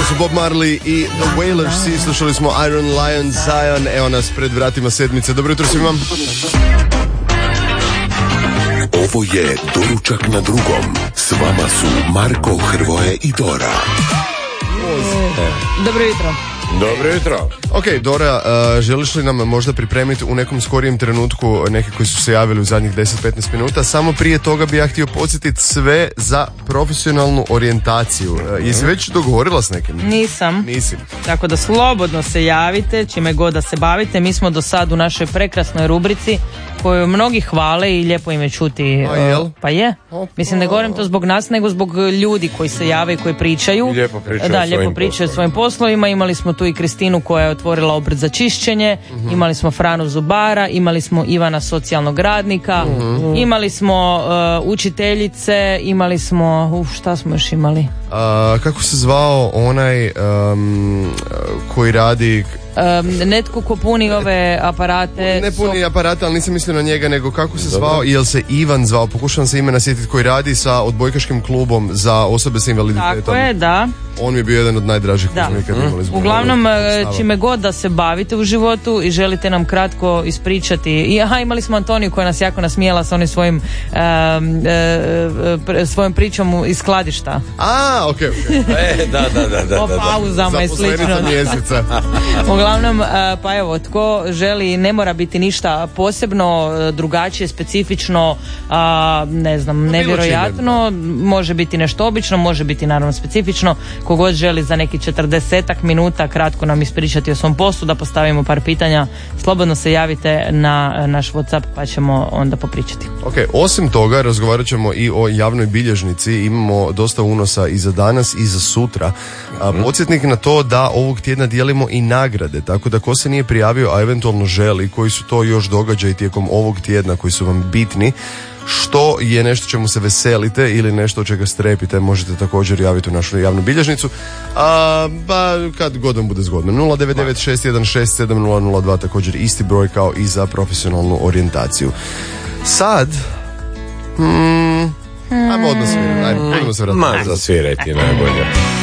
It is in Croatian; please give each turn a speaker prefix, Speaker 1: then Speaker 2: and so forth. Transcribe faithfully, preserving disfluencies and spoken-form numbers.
Speaker 1: su Bob Marley i The Wailers. Slušali smo Iron Lion, Zion. Evo nas pred vratima sedmice. Dobro jutro svima.
Speaker 2: Ovo je Doručak na drugom. S vama su Marko, Hrvoje i Dora.
Speaker 3: Dobro jutro.
Speaker 4: Dobro jutro.
Speaker 1: Ok, Dora, uh, želiš li nam možda pripremiti u nekom skorijem trenutku neke koji su se javili u zadnjih deset do petnaest minuta? Samo prije toga bi ja htio podsjetiti sve za profesionalnu orijentaciju. Uh, jesi već dogovorila s nekim?
Speaker 3: Nisam.
Speaker 1: Nisi.
Speaker 3: Tako da slobodno se javite, čime god da se bavite. Mi smo do sad u našoj prekrasnoj rubrici koju mnogi hvale i lijepo im je čuti.
Speaker 1: A jel?
Speaker 3: Pa je. Mislim, ne govorim to zbog nas, nego zbog ljudi koji se jave i koji pričaju.
Speaker 4: I lijepo pričaju
Speaker 3: da,
Speaker 4: o svojim
Speaker 3: lijepo pričaju o svojim poslovima. Imali smo tu i Kristinu koja je otvorila obrt za čišćenje, mm-hmm. imali smo Franu Zubara, imali smo Ivana socijalnog radnika, mm-hmm. imali smo uh, učiteljice, imali smo, uf, šta smo još imali?
Speaker 1: Uh, kako se zvao onaj um, koji radi...
Speaker 3: Um, netko ko puni ove aparate.
Speaker 1: Ne puni so... aparate, ali nisam mislio na njega, nego kako se Dobre. zvao, jel se Ivan zvao, pokušavam se imena sjetiti, koji radi sa odbojkaškim klubom za osobe s invaliditetom.
Speaker 3: Tako je, da.
Speaker 1: On mi je bio jedan od najdražih koji smo ikad imali.
Speaker 3: Uglavnom, čime god da se bavite u životu i želite nam kratko ispričati. I, aha, imali smo Antoniju koja nas jako nasmijela sa onim svojim um, uh, uh, svojom pričom iz skladišta.
Speaker 1: A, okej, okay, okej. Okay.
Speaker 4: E, da, da, da, da.
Speaker 3: O pauzama i slično.
Speaker 1: Zaposlenica mjeseca.
Speaker 3: Uglavnom, uh, pa evo, tko želi, ne mora biti ništa posebno, drugačije, specifično, uh, ne znam, nevjerojatno. Može biti nešto obično, može biti naravno specifično. Kogod želi za neki četrdesetak minuta kratko nam ispričati o svom poslu, da postavimo par pitanja, slobodno se javite na naš WhatsApp pa ćemo onda popričati.
Speaker 1: Ok, osim toga razgovarat ćemo i o javnoj bilježnici. Imamo dosta unosa i za danas i za sutra. A, podsjetnik na to da ovog tjedna dijelimo i nagrade, tako da ko se nije prijavio, a eventualno želi, koji su to još događaji tijekom ovog tjedna koji su vam bitni, što je nešto čemu se veselite ili nešto od čega strepite, možete također javiti u našu javnu bilježnicu, a, pa kad god vam bude zgodno. Nula devet devet šest jedan šest sedam nula nula dva, također isti broj kao i za profesionalnu orijentaciju. Sad hmm, ajmo odmah svirati, ajmo, ajmo se vratiti.
Speaker 4: Ma, zasvirajte najbolje.